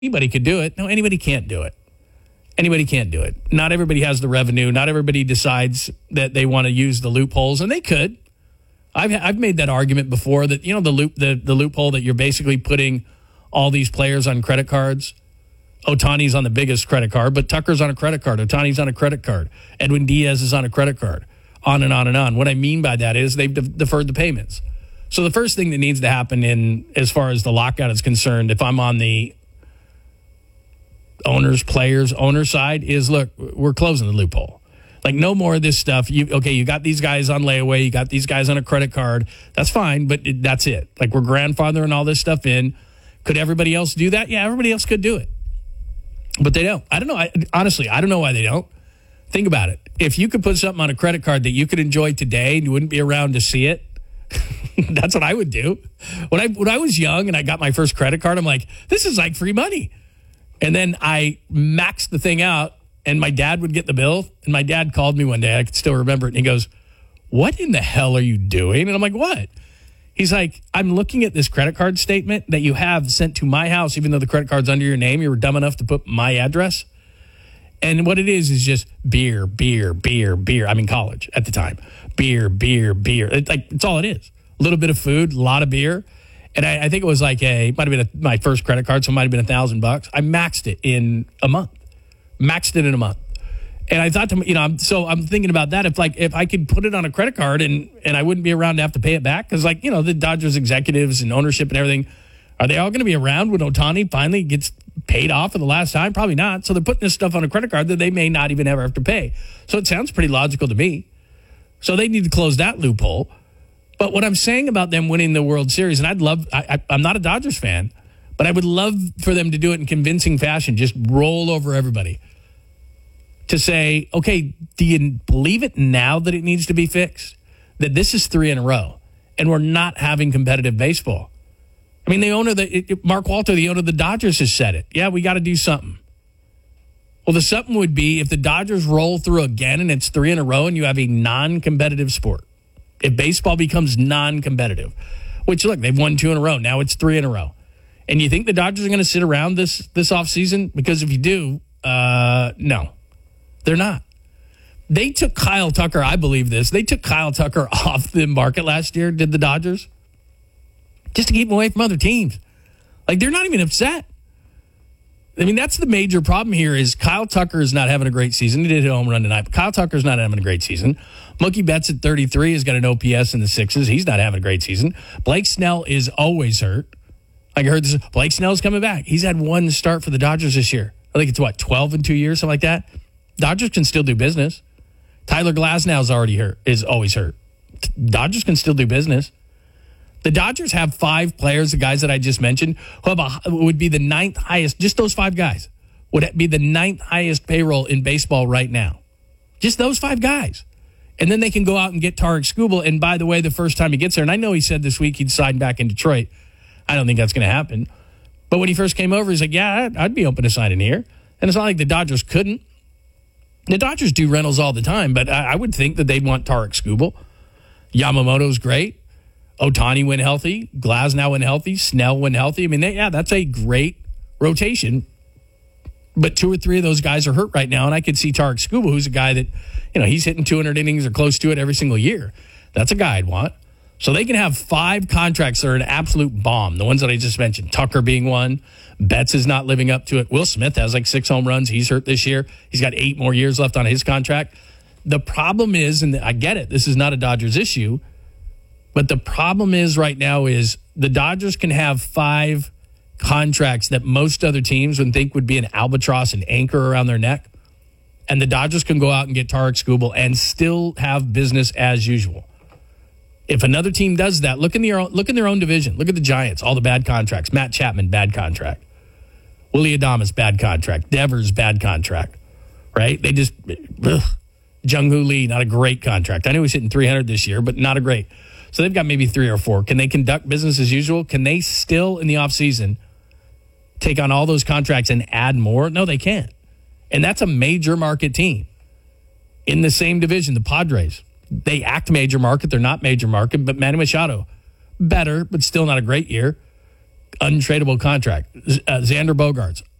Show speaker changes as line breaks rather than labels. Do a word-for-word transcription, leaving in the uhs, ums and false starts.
anybody could do it. No, anybody can't do it. Anybody can't do it. Not everybody has the revenue. Not everybody decides that they want to use the loopholes, and they could. I've I've made that argument before that, you know, the loop the, the loophole that you're basically putting all these players on credit cards. Ohtani's on the biggest credit card, but Tucker's on a credit card. Ohtani's on a credit card. Edwin Diaz is on a credit card. On and on and on. What I mean by that is they've de- deferred the payments. So the first thing that needs to happen in as far as the lockout is concerned, if I'm on the owners, players, owner side, is look, we're closing the loophole. Like, no more of this stuff. You okay, you got these guys on layaway, you got these guys on a credit card. That's fine, but it, that's it. Like, we're grandfathering all this stuff in. Could everybody else do that? Yeah, everybody else could do it. But they don't. I don't know. I, honestly, I don't know why they don't. Think about it. If you could put something on a credit card that you could enjoy today and you wouldn't be around to see it, that's what I would do. When I when I was young and I got my first credit card, I'm like, this is like free money. And then I maxed the thing out, and my dad would get the bill. And my dad called me one day. I can still remember it. And he goes, what in the hell are you doing? And I'm like, what? He's like, I'm looking at this credit card statement that you have sent to my house, even though the credit card's under your name. You were dumb enough to put my address. And what it is is just beer, beer, beer, beer. I'm in college at the time. Beer, beer, beer. It, like, it's all it is. A little bit of food, a lot of beer. And I, I think it was like a, might have been a, my first credit card, so it might have been a thousand bucks. I maxed it in a month. Maxed it in a month. And I thought to, you know, I'm, so I'm thinking about that. If like, if I could put it on a credit card and, and I wouldn't be around to have to pay it back. Cause like, you know, the Dodgers executives and ownership and everything, are they all going to be around when Ohtani finally gets paid off for the last time? Probably not. So they're putting this stuff on a credit card that they may not even ever have to pay. So it sounds pretty logical to me. So they need to close that loophole. But what I'm saying about them winning the World Series, and I'd love, I, I, I'm not a Dodgers fan, but I would love for them to do it in convincing fashion, just roll over everybody. To say, okay, do you believe it now that it needs to be fixed? That this is three in a row, and we're not having competitive baseball. I mean, the owner, the it, Mark Walter, the owner of the Dodgers, has said it. Yeah, we got to do something. Well, the something would be if the Dodgers roll through again and it's three in a row and you have a non-competitive sport. If baseball becomes non-competitive, which, look, they've won two in a row. Now it's three in a row. And you think the Dodgers are going to sit around this, this offseason? Because if you do, uh, no. They're not. They took Kyle Tucker, I believe this, they took Kyle Tucker off the market last year, did the Dodgers, just to keep him away from other teams. Like, they're not even upset. I mean, that's the major problem here is Kyle Tucker is not having a great season. He did hit a home run tonight, but Kyle Tucker's not having a great season. Mookie Betts at thirty-three has got an O P S in the sixes. He's not having a great season. Blake Snell is always hurt. Like I heard this, Blake Snell's coming back. He's had one start for the Dodgers this year. I think it's, what, twelve in two years, something like that? Dodgers can still do business. Tyler Glasnow's already hurt, is always hurt. Dodgers can still do business. The Dodgers have five players, the guys that I just mentioned, who have a, would be the ninth highest, just those five guys, would be the ninth highest payroll in baseball right now. Just those five guys. And then they can go out and get Tarik Skubal. And by the way, the first time he gets there, and I know he said this week he'd sign back in Detroit. I don't think that's going to happen. But when he first came over, he's like, yeah, I'd, I'd be open to signing here. And it's not like the Dodgers couldn't. The Dodgers do rentals all the time, but I, I would think that they'd want Tarik Skubal. Yamamoto's great. Ohtani went healthy. Glasnow went healthy. Snell went healthy. I mean, they, yeah, that's a great rotation. But two or three of those guys are hurt right now, and I could see Tarik Skubal, who's a guy that, you know, he's hitting two hundred innings or close to it every single year. That's a guy I'd want. So they can have five contracts that are an absolute bomb. The ones that I just mentioned, Tucker being one. Betts is not living up to it. Will Smith has like six home runs. He's hurt this year. He's got eight more years left on his contract. The problem is, and I get it, this is not a Dodgers issue, but the problem is right now is the Dodgers can have five contracts that most other teams would think would be an albatross, an anchor around their neck. And the Dodgers can go out and get Tarik Skubal and still have business as usual. If another team does that, look in their own, look in their own division. Look at the Giants, all the bad contracts. Matt Chapman, bad contract. Willie Adames, bad contract. Devers, bad contract. Right? They just, ugh. Jung-Hoo Lee, not a great contract. I know he's hitting three hundred this year, but not a great. So they've got maybe three or four. Can they conduct business as usual? Can they still, in the offseason, take on all those contracts and add more? No, they can't. And that's a major market team. In the same division, the Padres. They act major market. They're not major market, but Manny Machado, better, but still not a great year. untradeable contract. Uh, Xander Bogaerts,